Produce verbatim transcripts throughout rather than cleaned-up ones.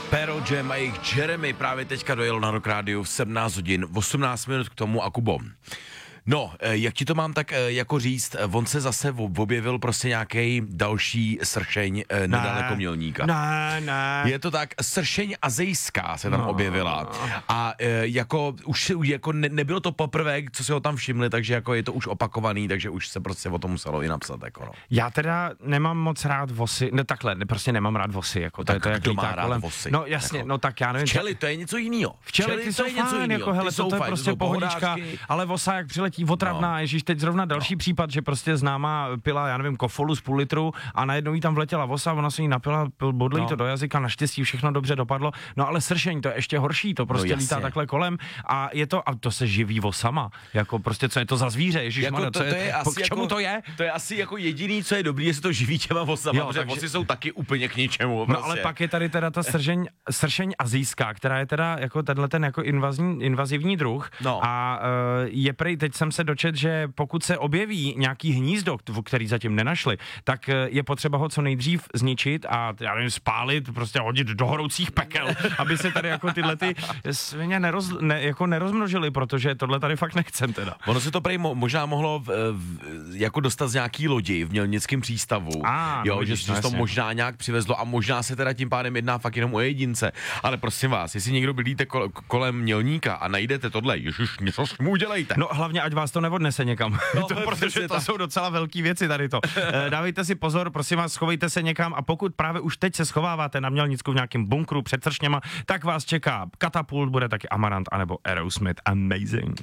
Pearl Jam a jejich Jeremy právě teďka dojel na Rock Radio v sedmnáct hodin, osmnáct minut k tomu a Kubo. No, jak ti to mám tak jako říct, on se zase objevil prostě nějaký další sršeň ne, nedaleko Mělníka. Ne, ne. Je to tak, sršeň azijská se tam no. objevila a jako už jako ne, nebylo to poprvé, co si ho tam všimli, takže jako je to už opakovaný, takže už se prostě o tom muselo i napsat. Jako no. Já teda nemám moc rád vosy, ne takhle, ne, prostě nemám rád vosy. Jako, tak to je, to kdo má rád kolem. Vosy? No jasně, jako, no tak já nevím. Včely, to je něco jiného. Včely, včely ty jsou fajn, jako hele, to je prostě pohodička, ale vosa jak přiletí otravná, no. Ježíš, teď zrovna další no. případ, že prostě známá pila, já nevím, kofolu z půl litru a najednou jí tam vletěla vosa, ona se jí napila, bodlo jí no. to do jazyka, naštěstí všechno dobře dopadlo, no ale sršeň, to je ještě horší, to prostě no, lítá takhle kolem a je to, a to se živí vosama, jako prostě, co je to za zvíře, ježišmarja, jako to, co to je, je, asi k čemu jako, to je? To je asi jako jediný, co je dobrý, jestli to živí těma vosama, jo, protože takže... vosy jsou taky úplně k ničemu. Prostě. No ale pak je tady teda ta sršeň, sršeň azijská, která je teda jako tenhle ten jako invazní, invazivní druh no. a uh, je prej, teď jsem se dočet, že pokud se objeví nějaký hnízdo, který zatím nenašli, tak je potřeba ho co nejdřív zničit a já nevím, spálit, prostě hodit do horoucích pekel, aby se tady jako tyhle ty svině neroz, ne, jako nerozmnožily, protože tohle tady fakt nechcem teda. Ono se to prej mo- možná mohlo v, v, jako dostat z nějaký lodi v Mělnickém přístavu, a, jo, no, že se to možná nějak přivezlo a možná se teda tím pádem jedná fakt jenom o jedince, ale prosím vás, jestli někdo bydlíte kol- kolem Mělníka a najdete tohle, ježiš, něco s mu udělejte. No hlavně, ať vás to neodnese někam. No, to, protože to tak. Jsou docela velký věci tady to. E, dávejte si pozor, prosím vás, schovejte se někam a pokud právě už teď se schováváte na Mělnicku v nějakém bunkru před Sršněma, tak vás čeká Katapult, bude taky Amarant anebo Aerosmith. Amazing.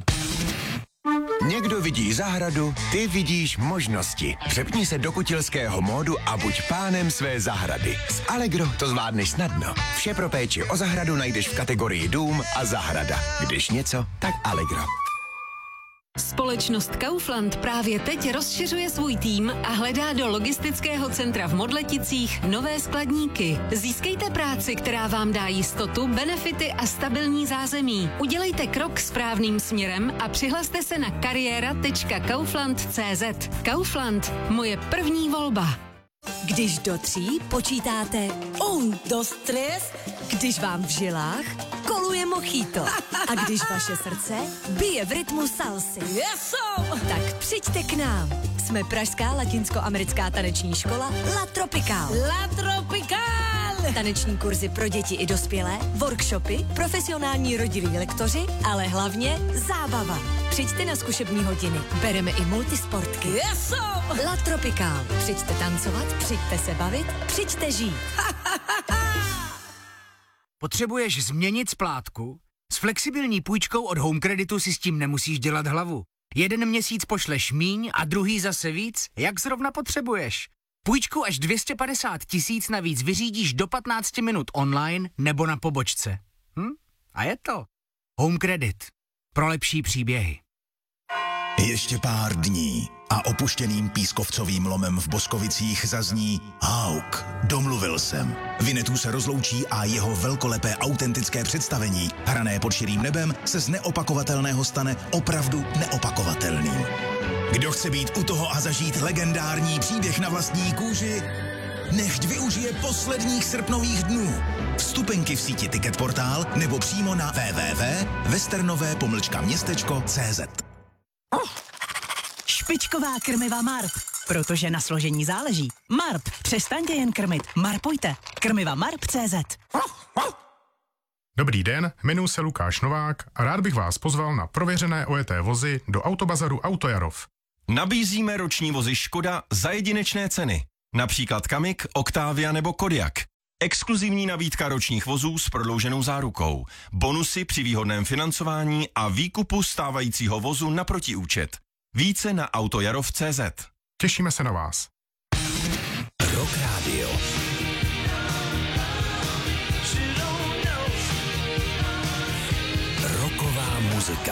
Někdo vidí zahradu, ty vidíš možnosti. Přepni se do kutilského módu a buď pánem své zahrady. S Allegro to zvládneš snadno. Vše pro péči o zahradu najdeš v kategorii dům a zahrada. Když něco, tak Allegro. Společnost Kaufland právě teď rozšiřuje svůj tým a hledá do logistického centra v Modleticích nové skladníky. Získejte práci, která vám dá jistotu, benefity a stabilní zázemí. Udělejte krok správným směrem a přihlaste se na kariéra tečka kaufland tečka cé zet. Kaufland, moje první volba. Když do tří počítáte un, dos, tres, když vám v žilách koluje mojito a když vaše srdce bije v rytmu salsy. Yeso! Tak přijďte k nám. Jsme pražská latinsko-americká taneční škola La Tropical. La Tropical! Taneční kurzy pro děti i dospělé, workshopy, profesionální rodilí lektoři, ale hlavně zábava. Přijďte na zkušební hodiny. Bereme i multisportky. Yeso! La Tropical. Přijďte tancovat, přijďte se bavit, přijďte žít. Potřebuješ změnit splátku? S flexibilní půjčkou od Home Creditu si s tím nemusíš dělat hlavu. Jeden měsíc pošleš míň a druhý zase víc, jak zrovna potřebuješ. Půjčku až dvě stě padesát tisíc navíc vyřídíš do patnáct minut online nebo na pobočce. Hm? A je to. Home Credit. Pro lepší příběhy. Ještě pár dní a opuštěným pískovcovým lomem v Boskovicích zazní Hauk, domluvil jsem. Vinetů se rozloučí a jeho velkolepé autentické představení, hrané pod širým nebem, se z neopakovatelného stane opravdu neopakovatelným. Kdo chce být u toho a zažít legendární příběh na vlastní kůži, nechť využije posledních srpnových dnů. Vstupenky v síti Ticketportál nebo přímo na w w w tečka westernové pomlčka městečko tečka cé zet. Špičková krmiva Marp, protože na složení záleží. Marp, přestaňte jen krmit, marpujte. Krmiva Marp tečka cé zet. Dobrý den, jmenuji se Lukáš Novák a rád bych vás pozval na prověřené ojeté vozy do autobazaru Autojarov. Nabízíme roční vozy Škoda za jedinečné ceny. Například Kamik, Octavia nebo Kodiaq. Exkluzivní nabídka ročních vozů s prodlouženou zárukou. Bonusy při výhodném financování a výkupu stávajícího vozu na protiúčet. Více na autojarov tečka cé zet. Těšíme se na vás. Rock Radio. Rocková muzika.